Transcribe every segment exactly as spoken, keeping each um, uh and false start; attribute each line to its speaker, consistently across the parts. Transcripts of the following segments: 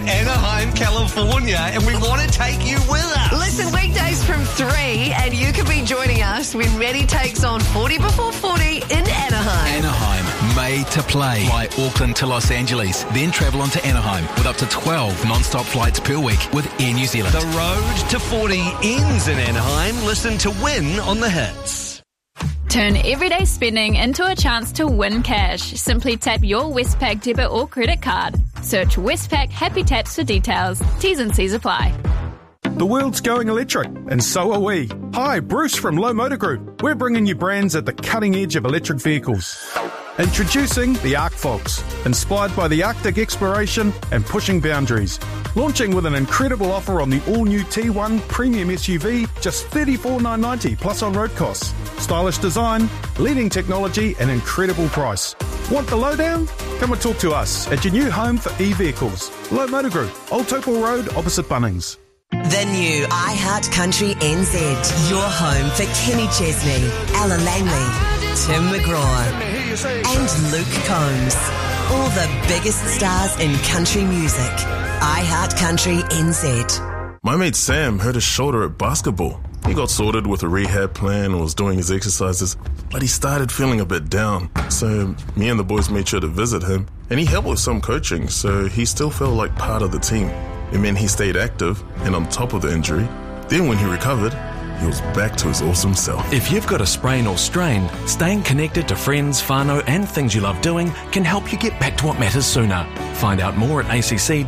Speaker 1: Anaheim, California, and we want to take you with us.
Speaker 2: Listen weekdays from three, and you can be joining us when Maddie takes on forty before forty in Anaheim.
Speaker 3: Anaheim, made to play. Fly Auckland to Los Angeles, then travel on to Anaheim with up to twelve non-stop flights per week with Air New Zealand.
Speaker 1: The road to forty ends in Anaheim. Listen to Win on the Hits.
Speaker 4: Turn everyday spending into a chance to win cash. Simply tap your Westpac debit or credit card. Search Westpac Happy Taps for details. T's and C's apply.
Speaker 5: The world's going electric, and so are we. Hi, Bruce from Low Motor Group. We're bringing you brands at the cutting edge of electric vehicles. Introducing the ArcFox, inspired by the Arctic exploration and pushing boundaries. Launching with an incredible offer on the all-new T one Premium S U V, just thirty-four thousand nine hundred ninety dollars plus on-road costs. Stylish design, leading technology and incredible price. Want the lowdown? Come and talk to us at your new home for e-vehicles. Low Motor Group, Old Topol Road, opposite Bunnings.
Speaker 6: The new iHeart Country N Z, your home for Kenny Chesney, Ella Langley, Tim McGraw and Luke Combs. All the biggest stars in country music. iHeart Country N Z.
Speaker 7: My mate Sam hurt his shoulder at basketball. He got sorted with a rehab plan and was doing his exercises, but he started feeling a bit down. So me and the boys made sure to visit him, and he helped with some coaching, so he still felt like part of the team. It meant he stayed active and on top of the injury. Then when he recovered, he was back to his awesome self.
Speaker 8: If you've got a sprain or strain, staying connected to friends, whānau and things you love doing can help you get back to what matters sooner. Find out more at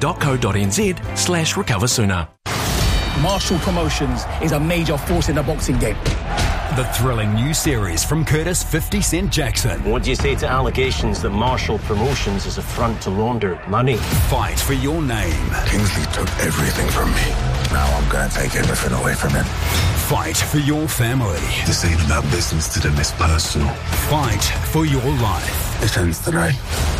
Speaker 8: acc.co.nz slash recover sooner.
Speaker 9: Marshall Promotions is a major force in the boxing game.
Speaker 10: The thrilling new series from Curtis fifty Cent Jackson.
Speaker 11: What do you say to allegations that Marshall Promotions is a front to launder money?
Speaker 10: Fight for your name.
Speaker 12: Kingsley took everything from me. Now I'm going to take everything away from him.
Speaker 10: Fight for your family.
Speaker 12: This ain't about business to them, it's personal.
Speaker 10: Fight for your life.
Speaker 12: It ends today.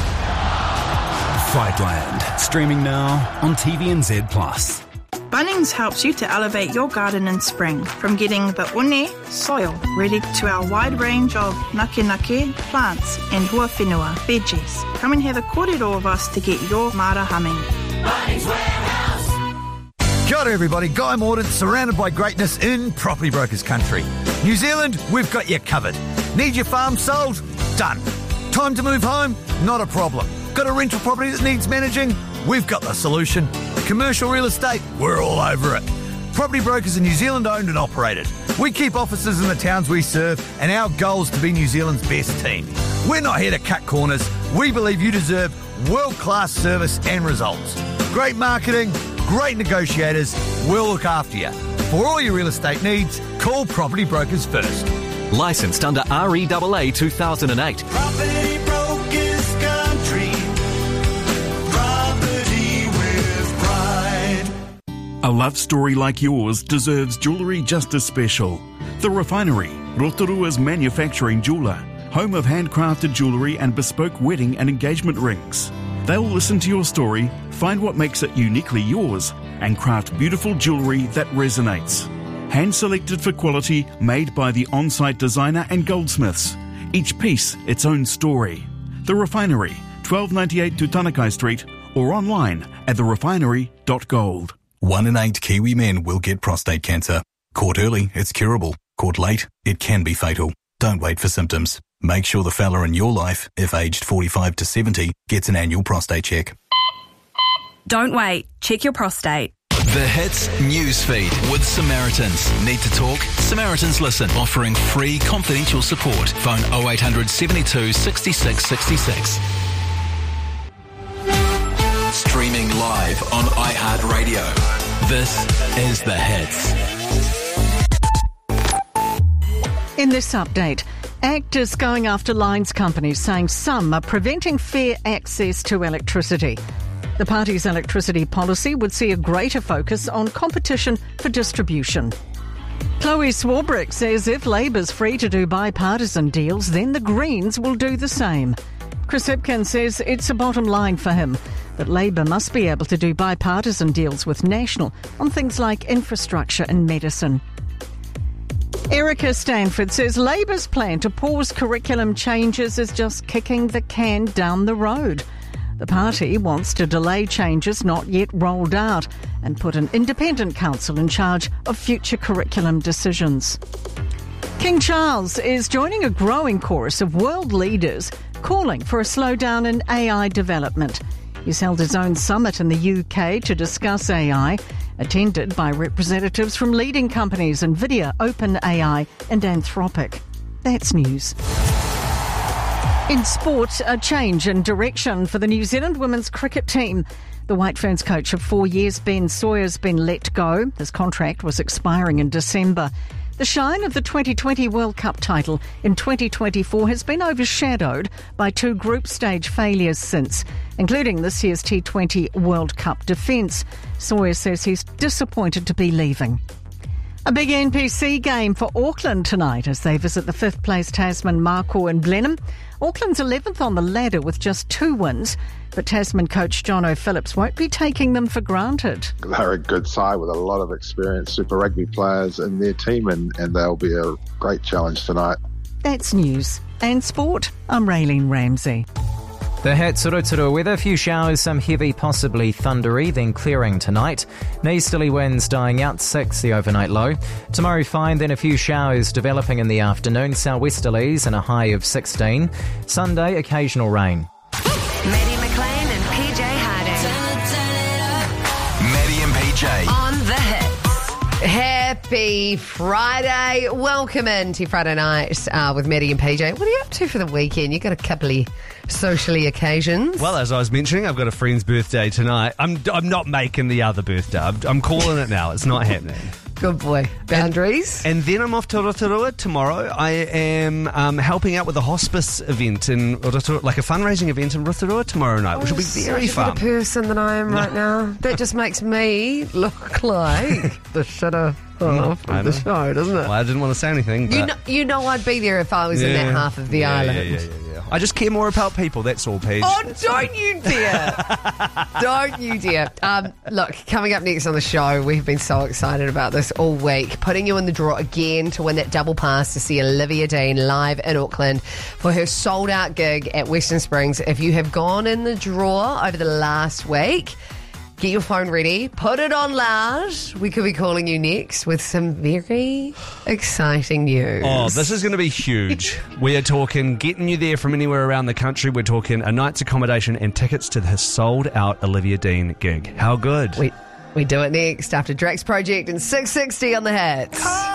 Speaker 10: Fightland. Streaming now on T V N Z plus.
Speaker 13: Bunnings helps you to elevate your garden in spring, from getting the une, soil, ready to our wide range of nake nake, plants and huawhenua, veggies. Come and have a kōrero of us to get your mara humming.
Speaker 14: Bunnings Warehouse.
Speaker 15: Kia ora everybody, Guy Morden, surrounded by greatness in Property Brokers country. New Zealand, we've got you covered. Need your farm sold? Done. Time to move home? Not a problem. Got a rental property that needs managing? We've got the solution. Commercial real estate, we're all over it. Property Brokers are New Zealand owned and operated. We keep offices in the towns we serve, and our goal is to be New Zealand's best team. We're not here to cut corners. We believe you deserve world-class service and results. Great marketing, great negotiators, we'll look after you. For all your real estate needs, call Property Brokers first.
Speaker 8: Licensed under R E A A two thousand eight.
Speaker 14: Property Brokers Country.
Speaker 16: A love story like yours deserves jewellery just as special. The Refinery, Rotorua's manufacturing jeweller, home of handcrafted jewellery and bespoke wedding and engagement rings. They'll listen to your story, find what makes it uniquely yours, and craft beautiful jewellery that resonates. Hand-selected for quality, made by the on-site designer and goldsmiths. Each piece its own story. The Refinery, twelve ninety-eight Tutanekai Street, or online at the refinery dot gold.
Speaker 17: One in eight Kiwi men will get prostate cancer. Caught early, it's curable. Caught late, it can be fatal. Don't wait for symptoms. Make sure the fella in your life, if aged forty-five to seventy, gets an annual prostate check.
Speaker 18: Don't wait. Check your prostate.
Speaker 3: The Hits Newsfeed with Samaritans. Need to talk? Samaritans Listen. Offering free confidential support. Phone oh eight hundred seventy-two sixty-six sixty-six. Streaming live on iHeartRadio. This is The Hits.
Speaker 19: In this update, ACT is going after lines companies, saying some are preventing fair access to electricity. The party's electricity policy would see a greater focus on competition for distribution. Chloe Swarbrick says if Labour's free to do bipartisan deals, then the Greens will do the same. Chris Hipkin says it's a bottom line for him that Labour must be able to do bipartisan deals with National on things like infrastructure and medicine. Erica Stanford says Labour's plan to pause curriculum changes is just kicking the can down the road. The party wants to delay changes not yet rolled out and put an independent council in charge of future curriculum decisions. King Charles is joining a growing chorus of world leaders calling for a slowdown in A I development. He's held his own summit in the U K to discuss A I, attended by representatives from leading companies NVIDIA, OpenAI and Anthropic. That's news. In sport, a change in direction for the New Zealand women's cricket team. The White Ferns coach of four years, Ben Sawyer, has been let go. His contract was expiring in December. The shine of the twenty twenty World Cup title in twenty twenty-four has been overshadowed by two group stage failures since, including this year's T twenty World Cup defence. Sawyer says he's disappointed to be leaving. A big N P C game for Auckland tonight as they visit the fifth place Tasman Markhor in Blenheim. Auckland's eleventh on the ladder with just two wins, but Tasman coach John O'Phillips won't be taking them for granted.
Speaker 20: They're a good side with a lot of experienced Super Rugby players in their team, and, and they'll be a great challenge tonight.
Speaker 19: That's news and sport. I'm Raylene Ramsey.
Speaker 21: The Hatsuru weather, a few showers, some heavy, possibly thundery, then clearing tonight. Easterly winds dying out, six the overnight low. Tomorrow fine, then a few showers developing in the afternoon, southwesterlies and a high of sixteen. Sunday, occasional rain.
Speaker 2: Maddie McLean and P J Harding.
Speaker 3: Maddie and P J.
Speaker 2: On the hits. Happy Friday. Welcome into Friday night uh, with Maddie and P J. What are you up to for the weekend? You got a couple of socially occasions?
Speaker 1: Well, as I was mentioning, I've got a friend's birthday tonight. I'm I'm not making the other birthday. I'm, I'm calling it now. It's not happening.
Speaker 2: Good boy. Boundaries.
Speaker 1: And, and then I'm off to Rotorua tomorrow. I am um, helping out with a hospice event in Rotorua, like a fundraising event in Rotorua tomorrow night, which will be very
Speaker 2: such
Speaker 1: fun.
Speaker 2: A better person than I am right now. That just makes me look like the shitter half of the show, doesn't it?
Speaker 1: Well, I didn't want to say anything. But
Speaker 2: You know, you know I'd be there if I was
Speaker 1: yeah.
Speaker 2: in that half of the
Speaker 1: yeah,
Speaker 2: island.
Speaker 1: Yeah, yeah, yeah, yeah. I just care more about people, that's all, Paige.
Speaker 2: Oh, don't you dare. Don't you dare. Um, look, coming up next on the show, we've been so excited about this all week. Putting you in the draw again to win that double pass to see Olivia Dean live in Auckland for her sold-out gig at Western Springs. If you have gone in the draw over the last week, get your phone ready, put it on loud. We could be calling you next with some very exciting news.
Speaker 1: Oh, this is going to be huge. We are talking getting you there from anywhere around the country. We're talking a night's accommodation and tickets to the sold-out Olivia Dean gig. How good?
Speaker 2: We, we do it next after Drax Project and six sixty on the hits.